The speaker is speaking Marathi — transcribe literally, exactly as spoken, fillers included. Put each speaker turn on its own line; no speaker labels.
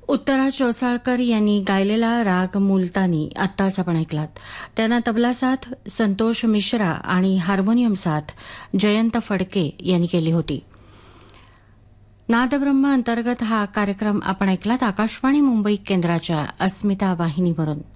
उत्तरा चौसाळकर यांनी गायलेला राग मुलतानी आत्ताच आपण ऐकलात. त्यांना तबला साथ संतोष मिश्रा आणि हार्मोनियम साथ जयंत फडके यांनी केली होती. नादब्रह्म अंतर्गत हा कार्यक्रम आपण ऐकलात आकाशवाणी मुंबई केंद्राच्या अस्मिता वाहिनीवरून.